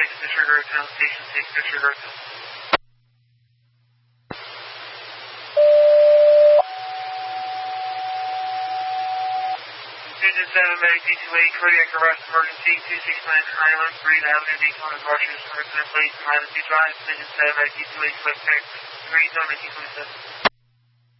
disregard town, station 6, disregard town. Station 7, Medic D28, cardiac arrest emergency, 269 Highland, Green Avenue, Daytona, Rushes, Emergency Plate, Highland 2 Drive, Station 7, Medic D28, select text, 3 Daytona, 1927.